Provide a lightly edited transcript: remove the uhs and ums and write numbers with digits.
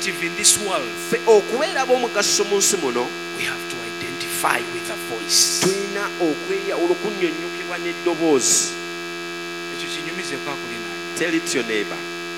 effective in this world, okubeera ab'omugaso mu nsi muno we have to identify with a voice. tulina okunyonnyokebwa n'eddoboozi. Ekyo kinyumize kwa kulina. Tell it to your neighbor.